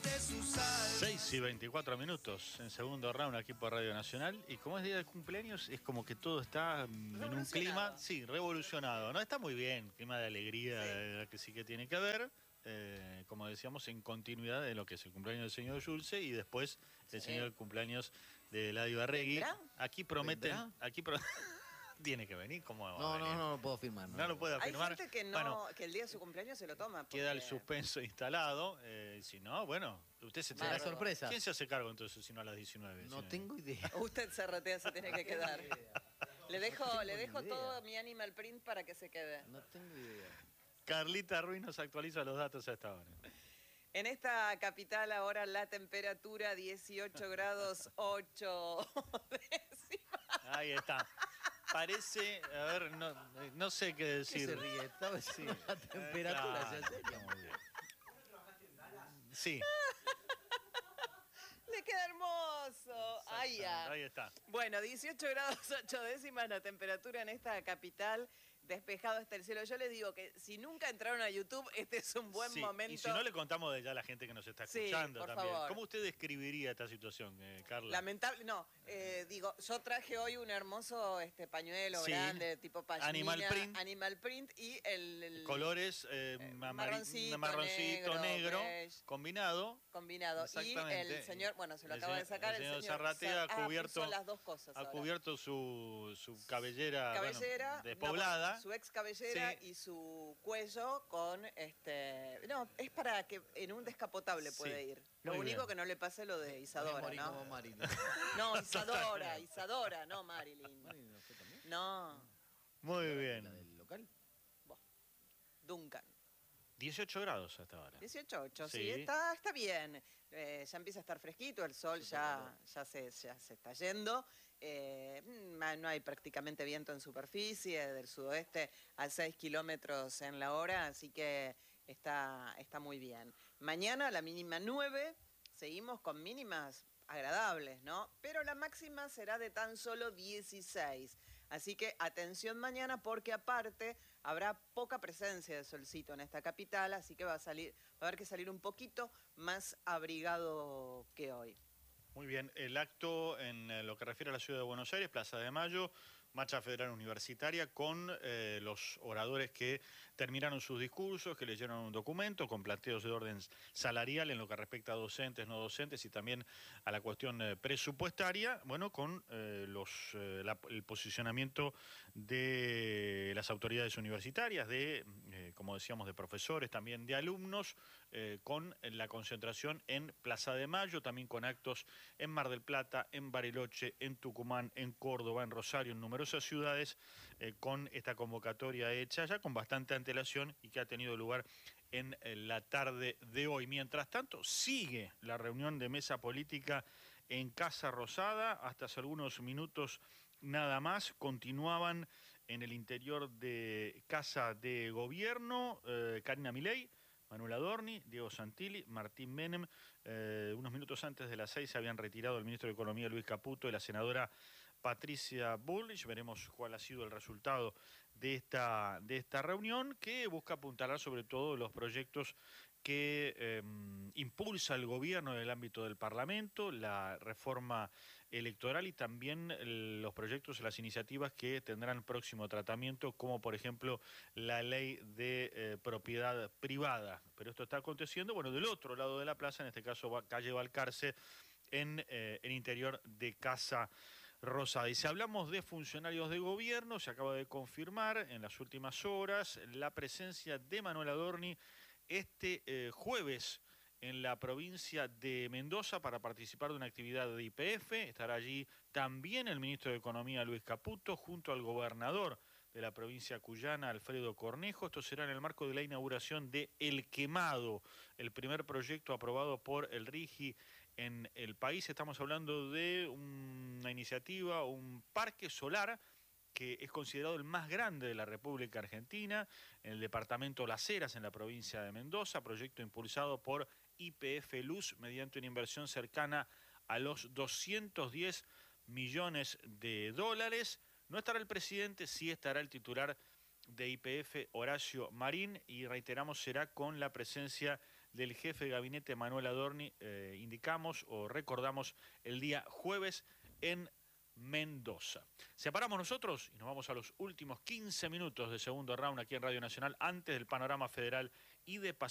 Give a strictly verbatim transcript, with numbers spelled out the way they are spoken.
seis y veinticuatro minutos en segundo round aquí por Radio Nacional. Y como es día de cumpleaños, es como que todo está en un clima, sí, revolucionado. No está muy bien, clima de alegría, sí, de, que sí que tiene que haber. Eh, como decíamos, en continuidad de lo que es el cumpleaños del señor Schulze y después el sí. señor cumpleaños de Eladio Arregui. Aquí prometen, ¿vendrá? aquí pro Tiene que venir, ¿cómo va no, a venir? No, no, no puedo firmar. No, no lo puedo afirmar. Hay gente que, no, bueno, que el día de su cumpleaños se lo toma. Porque... Queda el suspenso instalado. Eh, si no, bueno, usted se tiene... la sorpresa. ¿Quién se hace cargo entonces si no a las diecinueve? No tengo idea. Usted Zarratea se tiene que quedar. Le dejo, no le dejo todo mi animal print para que se quede. No tengo idea. Carlita Ruiz nos actualiza los datos a esta hora. En esta capital ahora la temperatura dieciocho grados ocho décimas. Ahí está. Parece, a ver, no, no sé qué decir. ¿Qué se ríe? Estaba sí. La temperatura, claro. ¿Se sería? Muy bien. Sí. Le queda hermoso. Ahí ya. Ahí está. Bueno, dieciocho grados ocho décimas la temperatura en esta capital. Despejado está el cielo. Yo les digo que si nunca entraron a YouTube, este es un buen sí, momento. Y si no, le contamos de ya a la gente que nos está escuchando sí, por también. Favor. ¿Cómo usted describiría esta situación, eh, Carla? Lamentable, no, eh, digo, yo traje hoy un hermoso este pañuelo sí. grande, tipo pashmina, animal print, animal print y el... el colores eh, eh, marroncito, marroncito, negro, negro combinado. Combinado. Y el señor, bueno, se lo acaba señor, de sacar, el señor, el señor Zarratea ha cubierto, ah, las dos cosas ha ahora. cubierto su, su cabellera, cabellera bueno, despoblada. No, su ex cabellera sí. y su cuello con este... No, es para que en un descapotable sí. puede ir. Lo Muy único bien. que no le pase lo de Isadora, ¿no? Como Marilyn. No, Isadora, Isadora, no Marilyn. ¿Marilyn no fue también? No. Muy bien. ¿La del local? Bueno, Duncan. dieciocho grados hasta ahora. dieciocho ocho, sí, sí está, está bien. Eh, ya empieza a estar fresquito, el sol ya, ya, se, ya se está yendo. Eh, no hay prácticamente viento en superficie, del sudoeste a seis kilómetros en la hora, así que está, está muy bien. Mañana la mínima nueve, seguimos con mínimas agradables, ¿no? Pero la máxima será de tan solo dieciséis. Así que atención mañana porque aparte habrá poca presencia de solcito en esta capital, así que va a salir, va a haber que salir un poquito más abrigado que hoy. Muy bien, el acto en lo que refiere a la ciudad de Buenos Aires, Plaza de Mayo, Marcha Federal Universitaria, con eh, los oradores que terminaron sus discursos, que leyeron un documento con planteos de orden salarial en lo que respecta a docentes, no docentes y también a la cuestión eh, presupuestaria, bueno, con eh, los eh, la, el posicionamiento de las autoridades universitarias, de, eh, como decíamos, de profesores, también de alumnos, eh, con la concentración en Plaza de Mayo, también con actos en Mar del Plata, en Bariloche, en Tucumán, en Córdoba, en Rosario, en numerosas ciudades, eh, con esta convocatoria hecha ya con bastante antelación y que ha tenido lugar en eh, la tarde de hoy. Mientras tanto, sigue la reunión de mesa política en Casa Rosada. Hasta hace algunos minutos nada más. Continuaban en el interior de Casa de Gobierno eh, Karina Milei, Manuel Adorni, Diego Santilli, Martín Menem. Eh, unos minutos antes de las seis se habían retirado el ministro de Economía Luis Caputo y la senadora Patricia Bullrich. Veremos cuál ha sido el resultado de esta, de esta reunión, que busca apuntalar sobre todo los proyectos que eh, impulsa el gobierno en el ámbito del Parlamento, la reforma electoral y también los proyectos, las iniciativas que tendrán próximo tratamiento, como por ejemplo la ley de eh, propiedad privada. Pero esto está aconteciendo, bueno, del otro lado de la plaza, en este caso calle Balcarce, en eh, el interior de Casa Rosada. Y si hablamos de funcionarios de gobierno, se acaba de confirmar en las últimas horas la presencia de Manuel Adorni este eh, jueves en la provincia de Mendoza para participar de una actividad de I P F. Estará allí también el ministro de Economía Luis Caputo junto al gobernador de la provincia cuyana, Alfredo Cornejo. Esto será en el marco de la inauguración de El Quemado, el primer proyecto aprobado por el RIGI en el país. Estamos hablando de una iniciativa, un parque solar que es considerado el más grande de la República Argentina, en el departamento Las Heras, en la provincia de Mendoza, proyecto impulsado por Y P F Luz mediante una inversión cercana a los doscientos diez millones de dólares. No estará el presidente, sí estará el titular de Y P F, Horacio Marín, y reiteramos, será con la presencia del jefe de gabinete Manuel Adorni, eh, indicamos o recordamos el día jueves en Mendoza. Separamos nosotros y nos vamos a los últimos quince minutos de segundo round aquí en Radio Nacional antes del panorama federal y de